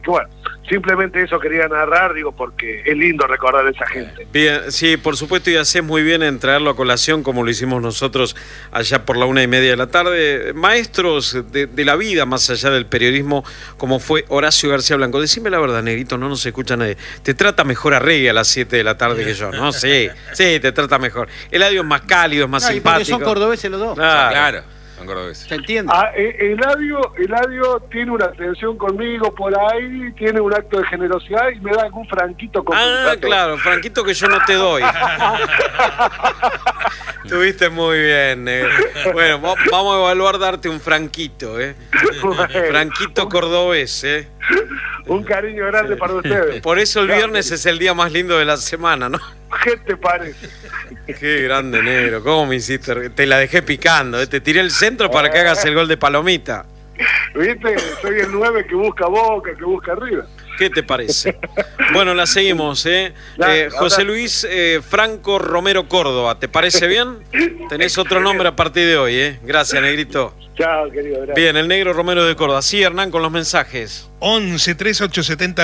Que bueno, simplemente eso quería narrar, digo, porque es lindo recordar a esa gente. Bien, sí, por supuesto, y haces muy bien en traerlo a colación, como lo hicimos nosotros allá por la 1:30 de la tarde. Maestros de la vida, más allá del periodismo, como fue Horacio García Blanco. Decime la verdad, Negrito, no nos escucha nadie. Te trata mejor Arregui a las 7 de la tarde que yo, ¿no? Sí, te trata mejor. Eladio es más cálido, es más simpático. Porque son cordobeses los dos. Claro. ¿Se entiende? Eladio tiene una atención conmigo por ahí, tiene un acto de generosidad y me da algún franquito con claro, franquito que yo no te doy. Estuviste muy bien, Bueno, vamos a evaluar darte un franquito, Bueno, franquito cordobés, Un cariño grande para ustedes. Por eso el viernes es el día más lindo de la semana, ¿no? ¿Qué te parece? Qué grande, negro. ¿Cómo me hiciste? Te la dejé picando, Te tiré el centro para que hagas el gol de palomita. ¿Viste? Soy el 9 que busca Boca, que busca arriba. ¿Qué te parece? Bueno, la seguimos, José Luis Franco Romero Córdoba, ¿te parece bien? Tenés otro nombre a partir de hoy, Gracias, Negrito. Chao, querido. Gracias. Bien, el Negro Romero de Córdoba. Sí, Hernán, con los mensajes. 11 3870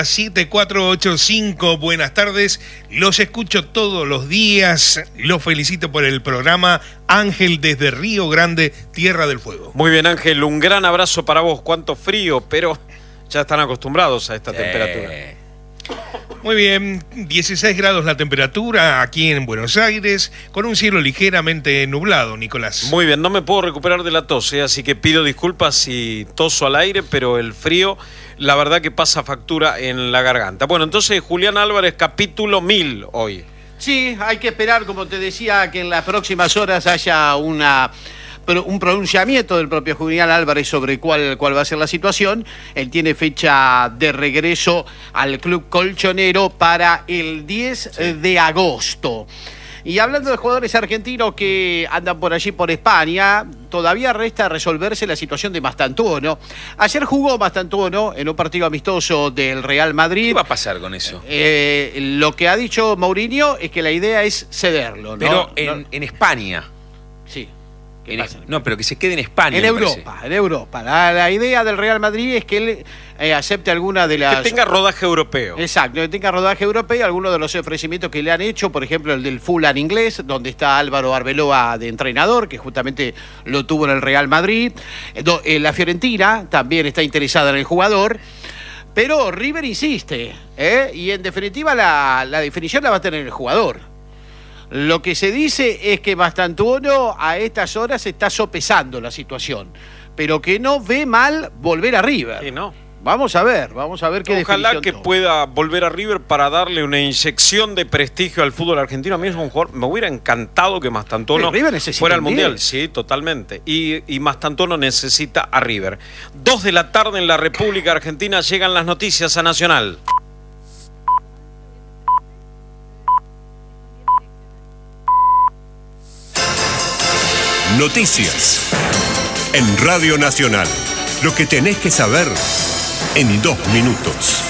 7485. Buenas tardes. Los escucho todos los días. Los felicito por el programa. Ángel desde Río Grande, Tierra del Fuego. Muy bien, Ángel. Un gran abrazo para vos. Cuánto frío, pero ya están acostumbrados a esta temperatura. Muy bien, 16 grados la temperatura aquí en Buenos Aires, con un cielo ligeramente nublado, Nicolás. Muy bien, no me puedo recuperar de la tos, así que pido disculpas si toso al aire, pero el frío, la verdad que pasa factura en la garganta. Bueno, entonces, Julián Álvarez, capítulo 1000 hoy. Sí, hay que esperar, como te decía, que en las próximas horas haya un pronunciamiento del propio Julián Álvarez sobre cuál va a ser la situación. Él tiene fecha de regreso al club colchonero para el 10 de agosto. Y hablando de jugadores argentinos que andan por allí por España, todavía resta resolverse la situación de Mastantuono. Ayer jugó Mastantuono en un partido amistoso del Real Madrid. ¿Qué va a pasar con eso? Lo que ha dicho Mourinho es que la idea es cederlo, ¿no? Pero en España. Sí. No, pero que se quede en España. En Europa. La idea del Real Madrid es que él acepte alguna de las... Que tenga rodaje europeo. Exacto, que tenga rodaje europeo. Algunos de los ofrecimientos que le han hecho, por ejemplo, el del Fulham inglés, donde está Álvaro Arbeloa de entrenador, que justamente lo tuvo en el Real Madrid. La Fiorentina también está interesada en el jugador. Pero River insiste, y en definitiva la definición la va a tener el jugador. Lo que se dice es que Mastantuono a estas horas está sopesando la situación, pero que no ve mal volver a River. Sí, no. Vamos a ver qué definición. Ojalá que pueda volver a River para darle una inyección de prestigio al fútbol argentino. A mí es un jugador, me hubiera encantado que Mastantuono fuera al Mundial. Sí, totalmente. Y Mastantuono necesita a River. 2 de la tarde en la República Argentina llegan las noticias a Nacional. Noticias en Radio Nacional. Lo que tenés que saber en 2 minutos.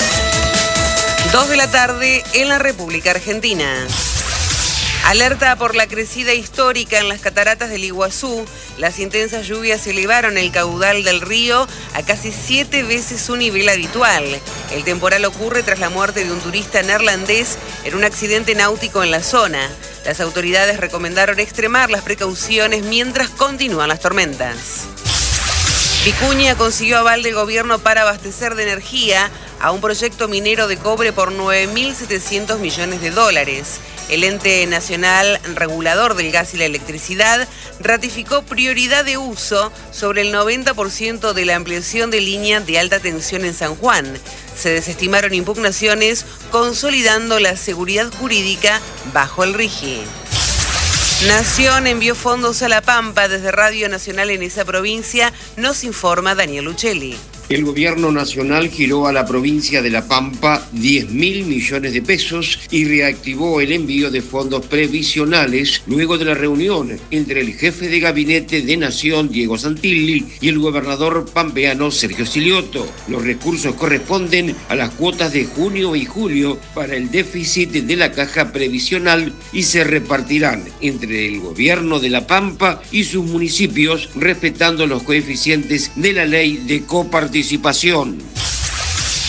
2 de la tarde en la República Argentina. Alerta por la crecida histórica en las cataratas del Iguazú. Las intensas lluvias elevaron el caudal del río a casi 7 veces su nivel habitual. El temporal ocurre tras la muerte de un turista neerlandés en un accidente náutico en la zona. Las autoridades recomendaron extremar las precauciones mientras continúan las tormentas. Vicuña consiguió aval del gobierno para abastecer de energía a un proyecto minero de cobre por $9.700 millones. El ente nacional regulador del gas y la electricidad ratificó prioridad de uso sobre el 90% de la ampliación de línea de alta tensión en San Juan. Se desestimaron impugnaciones, consolidando la seguridad jurídica bajo el RIGI. Nación envió fondos a La Pampa desde Radio Nacional en esa provincia, nos informa Daniel Uccelli. El gobierno nacional giró a la provincia de La Pampa 10.000 millones de pesos y reactivó el envío de fondos previsionales luego de la reunión entre el jefe de gabinete de Nación, Diego Santilli, y el gobernador pampeano, Sergio Silioto. Los recursos corresponden a las cuotas de junio y julio para el déficit de la caja previsional y se repartirán entre el gobierno de La Pampa y sus municipios, respetando los coeficientes de la ley de coparticipación.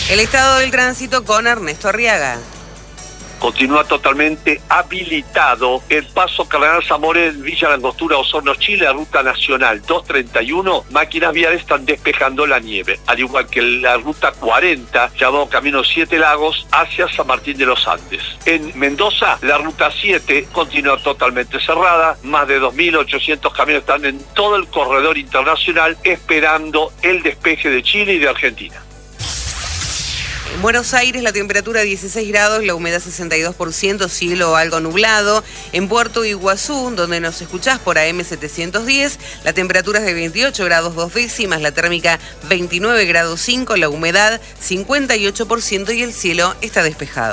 El estado del tránsito con Ernesto Arriaga. Continúa totalmente habilitado el paso Cardenal Zamoré, Villa Langostura, Osorno, Chile, ruta nacional 231. Máquinas viales están despejando la nieve, al igual que la ruta 40, llamado Camino 7 Lagos, hacia San Martín de los Andes. En Mendoza, la ruta 7 continúa totalmente cerrada. Más de 2.800 camiones están en todo el corredor internacional esperando el despeje de Chile y de Argentina. En Buenos Aires la temperatura 16 grados, la humedad 62%, cielo algo nublado. En Puerto Iguazú, donde nos escuchás por AM 710, la temperatura es de 28 grados 2 décimas, la térmica 29 grados 5, la humedad 58% y el cielo está despejado.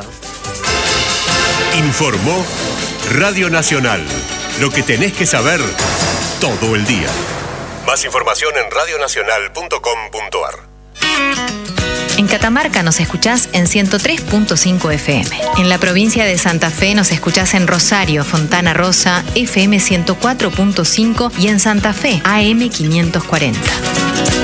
Informó Radio Nacional. Lo que tenés que saber todo el día. Más información en radionacional.com.ar. En Catamarca nos escuchás en 103.5 FM. En la provincia de Santa Fe nos escuchás en Rosario, Fontana Rosa, FM 104.5 y en Santa Fe, AM 540.